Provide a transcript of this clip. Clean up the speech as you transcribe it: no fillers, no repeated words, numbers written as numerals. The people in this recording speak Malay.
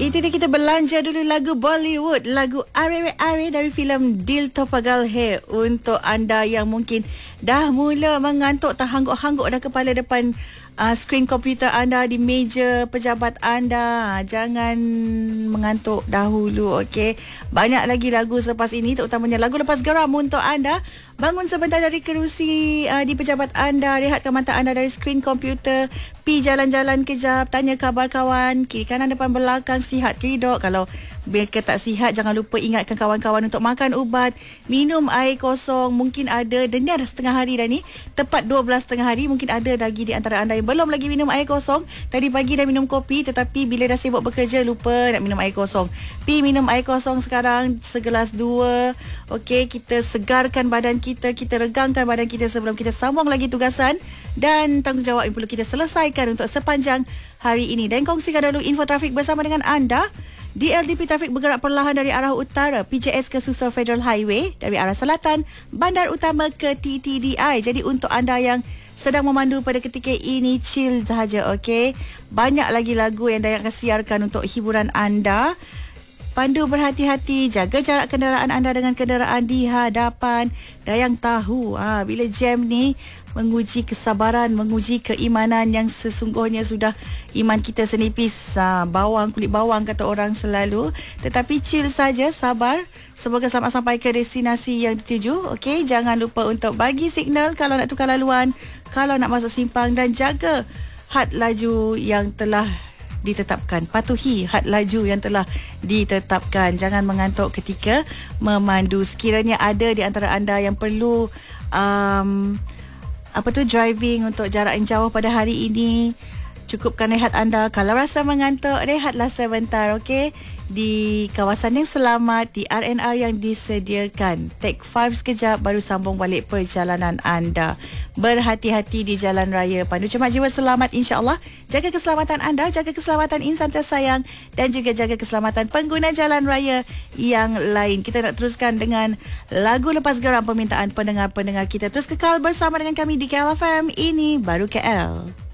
Itu dia, kita belanja dulu lagu Bollywood, lagu Are Are dari filem Dil To Pagal Hai. Untuk anda yang mungkin dah mula mengantuk, terhangguk-hangguk dah kepala depan skrin komputer anda, di meja pejabat anda, jangan mengantuk dahulu, okey. Banyak lagi lagu selepas ini, terutamanya lagu lepas geram untuk anda. Bangun sebentar dari kerusi di pejabat anda, rehatkan mata anda dari skrin komputer, pi jalan-jalan kejap, tanya khabar kawan, kiri kanan depan belakang, sihat ke dok. Kalau mereka tak sihat, jangan lupa ingatkan kawan-kawan untuk makan ubat, minum air kosong. Mungkin ada, dan ni dah setengah hari dah ni, tepat 12 setengah hari. Mungkin ada lagi di antara anda yang belum lagi minum air kosong. Tadi pagi dah minum kopi, tetapi bila dah sibuk bekerja lupa nak minum air kosong. Pi minum air kosong sekarang, segelas 2. Okey, kita segarkan badan kita, kita regangkan badan kita sebelum kita sambung lagi tugasan dan tanggungjawab yang perlu kita selesaikan untuk sepanjang hari ini. Dan kongsikan dulu info trafik bersama dengan anda. DLDP trafik bergerak perlahan dari arah utara, PJS ke Susur Federal Highway, dari arah selatan, Bandar Utama ke TTDI. Jadi untuk anda yang sedang memandu pada ketika ini, chill sahaja, okey. Banyak lagi lagu yang dah akan siarkan untuk hiburan anda. Pandu berhati-hati, jaga jarak kenderaan anda dengan kenderaan di hadapan. Dan yang tahu, bila jam ni menguji kesabaran, menguji keimanan yang sesungguhnya sudah iman kita senipis bawang, kulit bawang kata orang selalu. Tetapi chill saja, sabar. Semoga selamat sampai ke destinasi yang dituju. Okey, jangan lupa untuk bagi signal kalau nak tukar laluan, kalau nak masuk simpang, dan jaga had laju yang telah ditetapkan. Patuhi had laju yang telah ditetapkan. Jangan mengantuk ketika memandu. Sekiranya ada di antara anda yang perlu driving untuk jarak yang jauh pada hari ini, cukupkan rehat anda. Kalau rasa mengantuk, rehatlah sebentar, okey, di kawasan yang selamat, di RNR yang disediakan. Take 5 sekejap, baru sambung balik perjalanan anda. Berhati-hati di jalan raya. Pandu Cemat Jiwa selamat, insya-Allah. Jaga keselamatan anda, jaga keselamatan insan tersayang, dan juga jaga keselamatan pengguna jalan raya yang lain. Kita nak teruskan dengan lagu lepas geram permintaan pendengar-pendengar kita. Terus kekal bersama dengan kami di KLFM. Ini Baru KL.